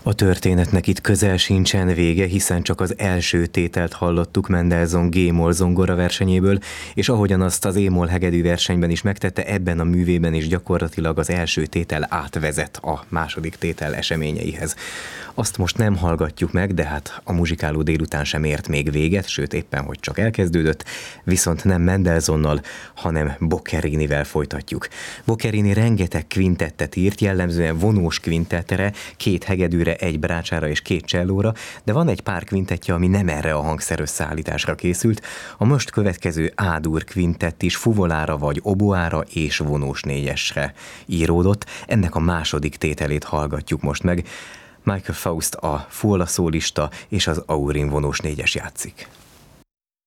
A történetnek itt közel sincsen vége, hiszen csak az első tételt hallottuk Mendelssohn G-moll zongora versenyéből, és ahogyan azt az E-moll hegedű versenyben is megtette, ebben a művében is gyakorlatilag az első tétel átvezet a második tétel eseményeihez. Azt most nem hallgatjuk meg, de hát a muzsikáló délután sem ért még véget, sőt éppen, hogy csak elkezdődött, viszont nem Mendelssohnnal, hanem Boccherinivel folytatjuk. Boccherini rengeteg kvintettet írt, jellemzően vonós kvintettere, 2 hegedűre, egy brácsára és 2 csellóra, de van egy pár kvintettje, ami nem erre a hangszerösszeállításra készült. A most következő A-dur kvintett is fuvolára vagy oboára és vonós négyesre íródott. Ennek a második tételét hallgatjuk most meg. Michael Faust a fuvola szólista és az aurin vonós négyes játszik.